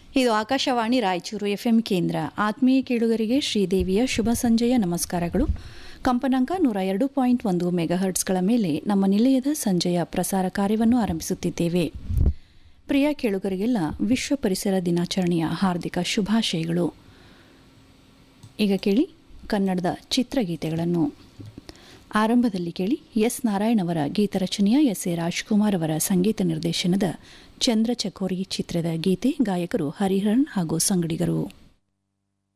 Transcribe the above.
ಇದು ಆಕಾಶವಾಣಿ ರಾಯಚೂರು ಎಫ್ಎಂ ಕೇಂದ್ರ. ಆತ್ಮೀಯ ಕೇಳುಗರಿಗೆ ಶ್ರೀದೇವಿಯ ಶುಭ ಸಂಜೆಯ ನಮಸ್ಕಾರಗಳು. ಕಂಪನಾಂಕ 102.1 ಮೆಗಾಹರ್ಟ್ಸ್ಗಳ ಮೇಲೆ ನಮ್ಮ ನಿಲಯದ ಸಂಜೆಯ ಪ್ರಸಾರ ಕಾರ್ಯವನ್ನು ಆರಂಭಿಸುತ್ತಿದ್ದೇವೆ. ಪ್ರಿಯ ಕೇಳುಗರಿಗೆಲ್ಲ ವಿಶ್ವ ಪರಿಸರ ದಿನಾಚರಣೆಯ ಹಾರ್ದಿಕ ಶುಭಾಶಯಗಳು. ಈಗ ಕೇಳಿ ಕನ್ನಡದ ಚಿತ್ರಗೀತೆಗಳನ್ನು. ಆರಂಭದಲ್ಲಿ ಕೇಳಿ ಎಸ್ ನಾರಾಯಣ್ ಅವರ ಗೀತರಚನೆಯ ಎಸ್.ಎ. ರಾಜ್ಕುಮಾರ್ ಅವರ ಸಂಗೀತ ನಿರ್ದೇಶನದ ಚಂದ್ರ ಚಕೋರಿ ಚಿತ್ರದ ಗೀತೆ. ಗಾಯಕರು ಹರಿಹರನ್ ಹಾಗೂ ಸಂಗಡಿಗರು.